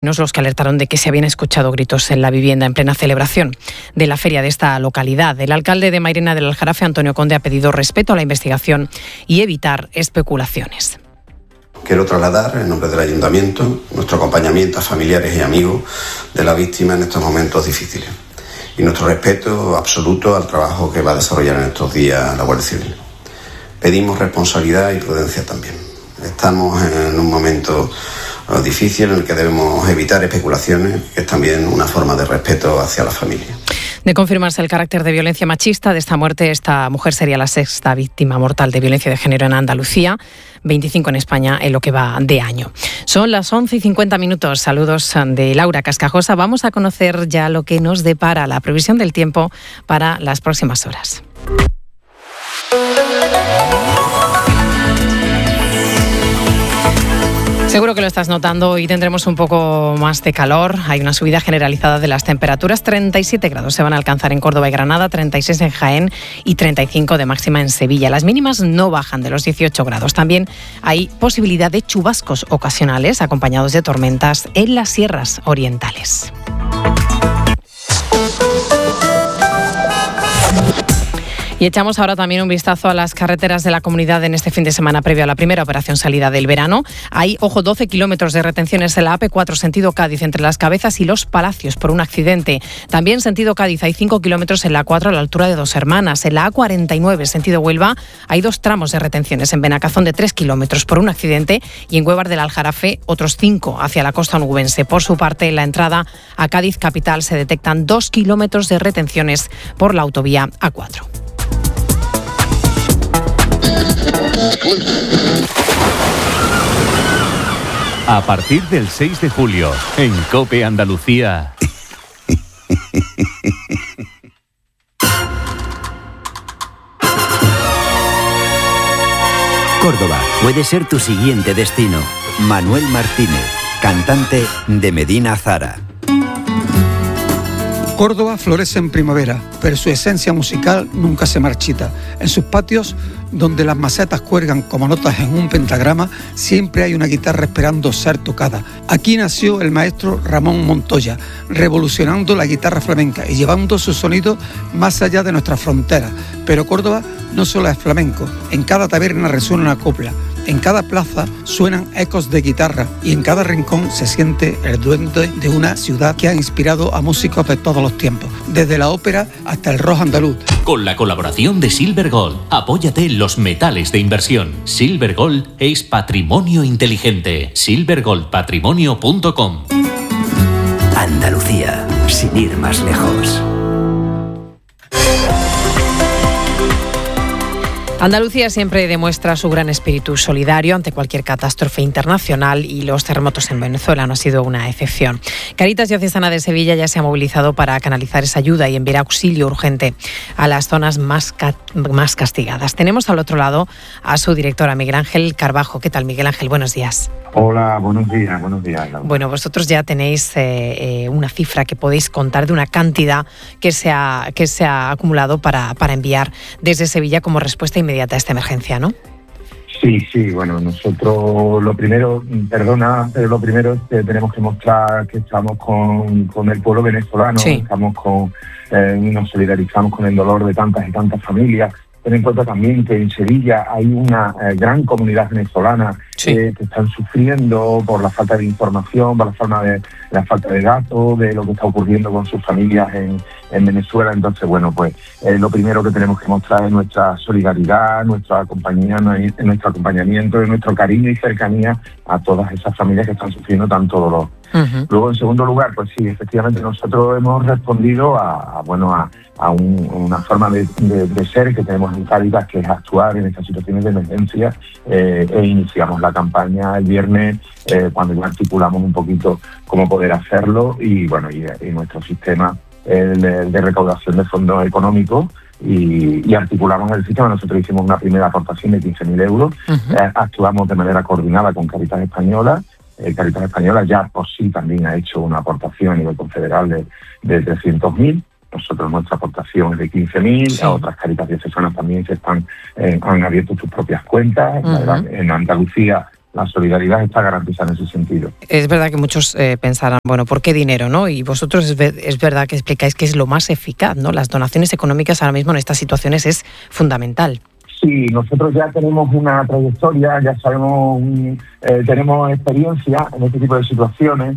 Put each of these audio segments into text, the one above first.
Los que alertaron de que se habían escuchado gritos en la vivienda en plena celebración de la feria de esta localidad. El alcalde de Mairena del Aljarafe, Antonio Conde, ha pedido respeto a la investigación y evitar especulaciones. Quiero trasladar, en nombre del Ayuntamiento, nuestro acompañamiento a familiares y amigos de la víctima en estos momentos difíciles y nuestro respeto absoluto al trabajo que va a desarrollar en estos días la Guardia Civil. Pedimos responsabilidad y prudencia también. Estamos en un momento difícil en el que debemos evitar especulaciones, que es también una forma de respeto hacia la familia. De confirmarse el carácter de violencia machista de esta muerte, esta mujer sería la sexta víctima mortal de violencia de género en Andalucía, 25 en España en lo que va de año. Son las 11:50. Saludos de Laura Cascajosa. Vamos a conocer ya lo que nos depara la previsión del tiempo para las próximas horas. Seguro que lo estás notando, hoy tendremos un poco más de calor, hay una subida generalizada de las temperaturas, 37 grados se van a alcanzar en Córdoba y Granada, 36 en Jaén y 35 de máxima en Sevilla. Las mínimas no bajan de los 18 grados. También hay posibilidad de chubascos ocasionales acompañados de tormentas en las sierras orientales. Y echamos ahora también un vistazo a las carreteras de la comunidad en este fin de semana previo a la primera operación salida del verano. Hay, 12 kilómetros de retenciones en la AP4 sentido Cádiz entre Las Cabezas y Los Palacios por un accidente. También sentido Cádiz hay 5 kilómetros en la A4 a la altura de Dos Hermanas. En la A49 sentido Huelva hay 2 tramos de retenciones. En Benacazón de 3 kilómetros por un accidente y en Huévar del Aljarafe otros 5 hacia la costa onubense. Por su parte, en la entrada a Cádiz capital se detectan 2 kilómetros de retenciones por la autovía A4. A partir del 6 de julio, en COPE Andalucía. Córdoba puede ser tu siguiente destino. Manuel Martínez, cantante de Medina Zara. Córdoba florece en primavera, pero su esencia musical nunca se marchita. En sus patios, donde las macetas cuelgan como notas en un pentagrama, siempre hay una guitarra esperando ser tocada. Aquí nació el maestro Ramón Montoya, revolucionando la guitarra flamenca y llevando su sonido más allá de nuestras fronteras. Pero Córdoba no solo es flamenco, en cada taberna resuena una copla. En cada plaza suenan ecos de guitarra y en cada rincón se siente el duende de una ciudad que ha inspirado a músicos de todos los tiempos, desde la ópera hasta el rock andaluz. Con la colaboración de Silver Gold, apóyate en los metales de inversión. Silver Gold es patrimonio inteligente. silvergoldpatrimonio.com. Andalucía, sin ir más lejos. Andalucía siempre demuestra su gran espíritu solidario ante cualquier catástrofe internacional y los terremotos en Venezuela no ha sido una excepción. Cáritas Diocesana de Sevilla ya se ha movilizado para canalizar esa ayuda y enviar auxilio urgente a las zonas más castigadas. Tenemos al otro lado a su directora, Miguel Ángel Carbajo. ¿Qué tal, Miguel Ángel? Buenos días. Hola, buenos días. Laura. Bueno, vosotros ya tenéis una cifra que podéis contar de una cantidad que se ha acumulado para enviar desde Sevilla como respuesta inmediata a esta emergencia, ¿no? Sí, bueno, nosotros lo primero es que tenemos que mostrar que estamos con el pueblo venezolano, sí. Nos solidarizamos con el dolor de tantas y tantas familias. Ten en cuenta también que en Sevilla hay una gran comunidad venezolana que están sufriendo por la falta de información, por la falta de datos, de lo que está ocurriendo con sus familias en Venezuela. Entonces, bueno, pues lo primero que tenemos que mostrar es nuestra solidaridad, nuestro acompañamiento, nuestro cariño y cercanía a todas esas familias que están sufriendo tanto dolor. Uh-huh. Luego, en segundo lugar, pues sí, efectivamente nosotros hemos respondido a una forma de ser que tenemos en Cáritas, que es actuar en estas situaciones de emergencia, e iniciamos la campaña el viernes cuando ya articulamos un poquito cómo poder hacerlo y nuestro sistema de recaudación de fondos económicos y articulamos el sistema. Nosotros hicimos una primera aportación de 15.000 euros, uh-huh. Actuamos de manera coordinada con Cáritas Española. Cáritas Española ya por sí también ha hecho una aportación a nivel confederal de 300.000. Nosotros nuestra aportación es de 15.000, sí. A otras Cáritas diocesanas también han abierto sus propias cuentas. Uh-huh. En Andalucía la solidaridad está garantizada en ese sentido. Es verdad que muchos pensarán, bueno, ¿por qué dinero, no? Y vosotros es verdad que explicáis que es lo más eficaz, ¿no? Las donaciones económicas ahora mismo en estas situaciones es fundamental. Sí, nosotros ya tenemos una trayectoria, ya sabemos, tenemos experiencia en este tipo de situaciones.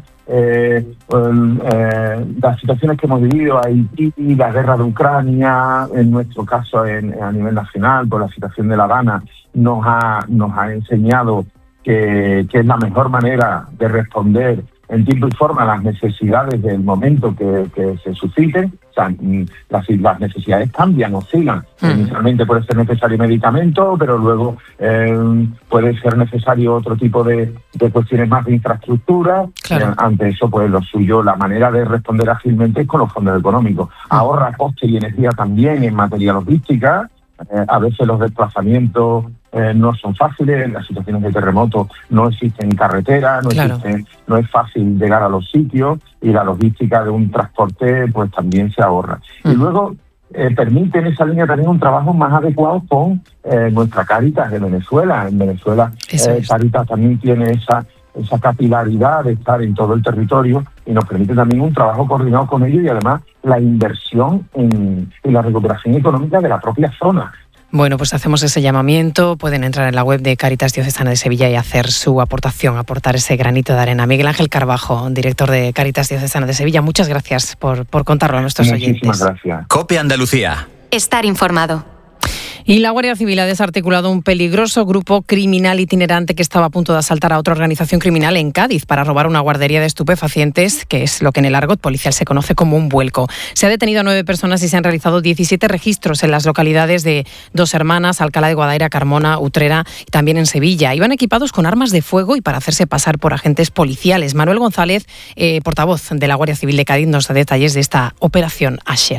Las situaciones que hemos vivido, Haití, la guerra de Ucrania, en nuestro caso a nivel nacional, por la situación de La Habana, nos ha enseñado que es la mejor manera de responder en tiempo y forma a las necesidades del momento que se susciten. O sea, las necesidades cambian, oscilan. Inicialmente puede ser necesario medicamento, pero luego puede ser necesario otro tipo de cuestiones más de infraestructura. Claro. Ante eso, pues lo suyo, la manera de responder ágilmente es con los fondos económicos. Ahorra coste y energía también en materia logística. A veces los desplazamientos no son fáciles, en las situaciones de terremoto no existen carreteras, no es fácil llegar a los sitios, y la logística de un transporte pues también se ahorra. Y luego permite en esa línea también un trabajo más adecuado con nuestra Cáritas de Venezuela. En Venezuela Cáritas también tiene esa capilaridad de estar en todo el territorio y nos permite también un trabajo coordinado con ellos, y además la inversión en la recuperación económica de la propia zona. Bueno, pues hacemos ese llamamiento. Pueden entrar en la web de Cáritas Diocesana de Sevilla y hacer su aportación, aportar ese granito de arena. Miguel Ángel Carbajo, director de Cáritas Diocesana de Sevilla, muchas gracias por contarlo a nuestros oyentes. Muchísimas gracias. COPE Andalucía. Estar informado. Y la Guardia Civil ha desarticulado un peligroso grupo criminal itinerante que estaba a punto de asaltar a otra organización criminal en Cádiz para robar una guardería de estupefacientes, que es lo que en el argot policial se conoce como un vuelco. Se ha detenido a 9 personas y se han realizado 17 registros en las localidades de Dos Hermanas, Alcalá de Guadaira, Carmona, Utrera y también en Sevilla. Iban equipados con armas de fuego y para hacerse pasar por agentes policiales. Manuel González, portavoz de la Guardia Civil de Cádiz, nos da detalles de esta operación Asher.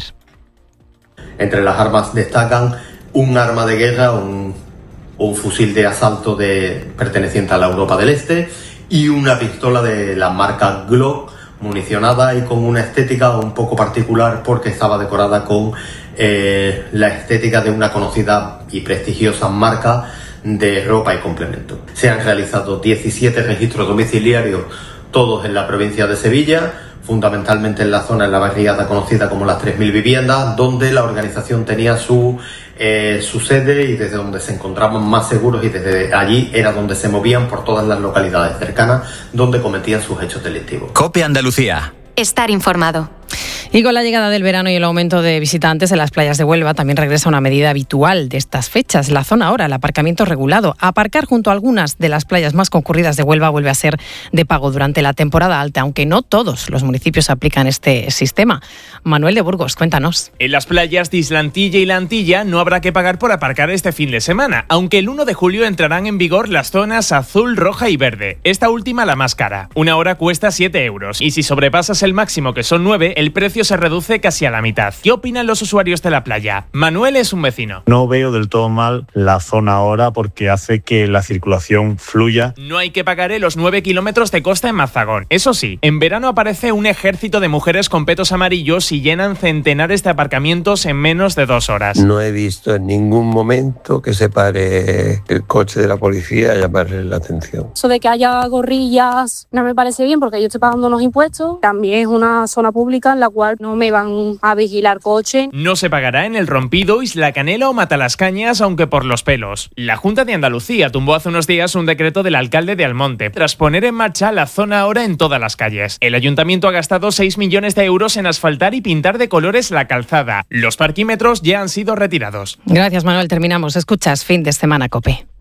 Entre las armas destacan un arma de guerra, un fusil de asalto perteneciente a la Europa del Este, y una pistola de la marca Glock, municionada y con una estética un poco particular porque estaba decorada con la estética de una conocida y prestigiosa marca de ropa y complemento. Se han realizado 17 registros domiciliarios, todos en la provincia de Sevilla, fundamentalmente en la zona, en la barriada conocida como las 3.000 viviendas, donde la organización tenía su sede y desde donde se encontraban más seguros, y desde allí era donde se movían por todas las localidades cercanas donde cometían sus hechos delictivos. COPE Andalucía. Estar informado. Y con la llegada del verano y el aumento de visitantes en las playas de Huelva, también regresa una medida habitual de estas fechas, la zona hora, el aparcamiento regulado. Aparcar junto a algunas de las playas más concurridas de Huelva vuelve a ser de pago durante la temporada alta, aunque no todos los municipios aplican este sistema. Manuel de Burgos, cuéntanos. En las playas de Islantilla y La Antilla no habrá que pagar por aparcar este fin de semana, aunque el 1 de julio entrarán en vigor las zonas azul, roja y verde. Esta última la más cara. Una hora cuesta 7 euros y si sobrepasas el máximo, que son 9, el precio se reduce casi a la mitad. ¿Qué opinan los usuarios de la playa? Manuel es un vecino. No veo del todo mal la zona hora porque hace que la circulación fluya. No hay que pagar los 9 kilómetros de costa en Mazagón. Eso sí, en verano aparece un ejército de mujeres con petos amarillos y llenan centenares de aparcamientos en menos de 2 horas. No he visto en ningún momento que se pare el coche de la policía a llamarle la atención. Eso de que haya gorrillas no me parece bien porque yo estoy pagando unos impuestos. También es una zona pública en la cual no me van a vigilar coche. No se pagará en El Rompido, Isla Canela o Matalascañas, aunque por los pelos. La Junta de Andalucía tumbó hace unos días un decreto del alcalde de Almonte tras poner en marcha la zona ahora en todas las calles. El ayuntamiento ha gastado 6 millones de euros en asfaltar y pintar de colores la calzada. Los parquímetros ya han sido retirados. Gracias, Manuel. Terminamos. Escuchas Fin de Semana COPE.